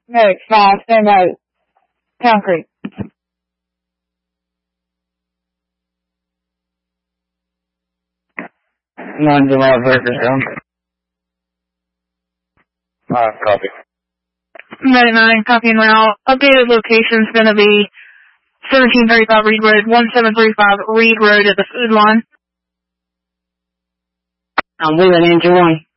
Medic 5, stand by. Concrete. 1 July Breakers down. Copy. Medic 9, copy and route. Updated location's gonna be 1735 Reed Road, 1735 Reed Road at the food line. I'm wheeling into 1.